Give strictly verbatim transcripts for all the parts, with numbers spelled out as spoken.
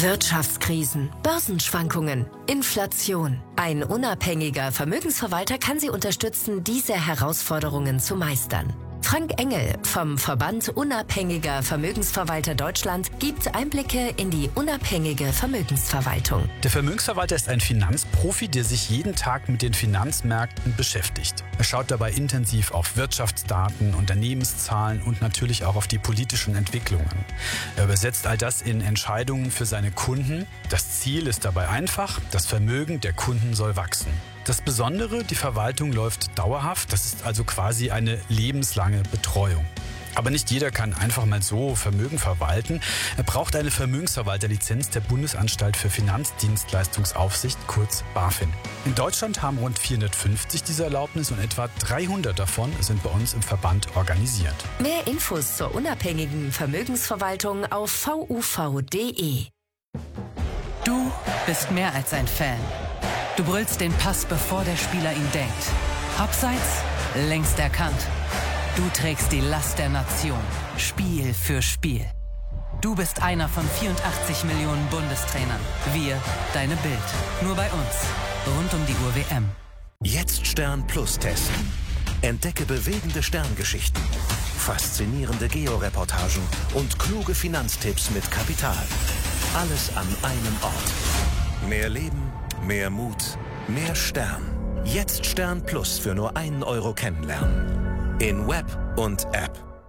Wirtschaftskrisen, Börsenschwankungen, Inflation. Ein unabhängiger Vermögensverwalter kann Sie unterstützen, diese Herausforderungen zu meistern. Frank Engel vom Verband Unabhängiger Vermögensverwalter Deutschland gibt Einblicke in die unabhängige Vermögensverwaltung. Der Vermögensverwalter ist ein Finanzprofi, der sich jeden Tag mit den Finanzmärkten beschäftigt. Er schaut dabei intensiv auf Wirtschaftsdaten, Unternehmenszahlen und natürlich auch auf die politischen Entwicklungen. Er übersetzt all das in Entscheidungen für seine Kunden. Das Ziel ist dabei einfach: Das Vermögen der Kunden soll wachsen. Das Besondere, die Verwaltung läuft dauerhaft, das ist also quasi eine lebenslange Betreuung. Aber nicht jeder kann einfach mal so Vermögen verwalten. Er braucht eine Vermögensverwalterlizenz der Bundesanstalt für Finanzdienstleistungsaufsicht, kurz BaFin. In Deutschland haben rund vierhundertfünfzig diese Erlaubnis und etwa dreihundert davon sind bei uns im Verband organisiert. Mehr Infos zur unabhängigen Vermögensverwaltung auf v u v punkt d e. Du bist mehr als ein Fan. Du brüllst den Pass, bevor der Spieler ihn denkt. Abseits, längst erkannt. Du trägst die Last der Nation, Spiel für Spiel. Du bist einer von vierundachtzig Millionen Bundestrainern. Wir, deine Bild. Nur bei uns. Rund um die Uhr W M. Jetzt Stern Plus testen. Entdecke bewegende Sterngeschichten, faszinierende Georeportagen und kluge Finanztipps mit Kapital. Alles an einem Ort. Mehr Leben, mehr Mut, mehr Stern. Jetzt Stern Plus für nur einen Euro kennenlernen. In Web und App.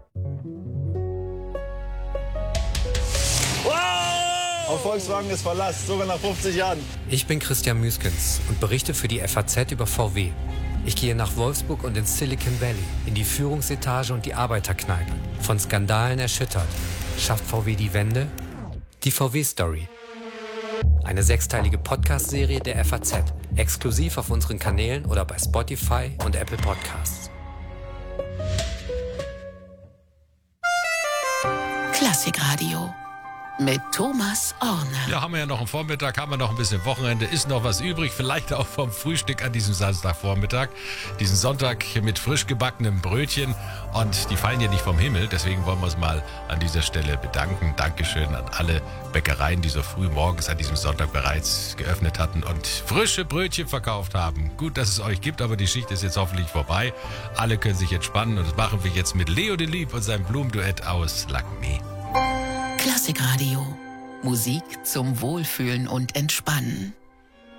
Auf Volkswagen ist Verlass, sogar nach fünfzig Jahren. Ich bin Christian Müskens und berichte für die F A Z über V W. Ich gehe nach Wolfsburg und ins Silicon Valley, in die Führungsetage und die Arbeiterkneipe. Von Skandalen erschüttert. Schafft V W die Wende? Die V W-Story. Eine sechsteilige Podcast-Serie der F A Z. Exklusiv auf unseren Kanälen oder bei Spotify und Apple Podcasts. Klassikradio mit Thomas Orner. Ja, haben wir ja noch einen Vormittag, haben wir noch ein bisschen Wochenende, ist noch was übrig, vielleicht auch vom Frühstück an diesem Samstagvormittag, diesen Sonntag mit frisch gebackenem Brötchen, und die fallen ja nicht vom Himmel, deswegen wollen wir uns mal an dieser Stelle bedanken. Dankeschön an alle Bäckereien, die so früh morgens an diesem Sonntag bereits geöffnet hatten und frische Brötchen verkauft haben. Gut, dass es euch gibt, aber die Schicht ist jetzt hoffentlich vorbei. Alle können sich entspannen, und das machen wir jetzt mit Leo Delibes und seinem Blumenduett aus Lakme. Klassikradio. Musik zum Wohlfühlen und Entspannen.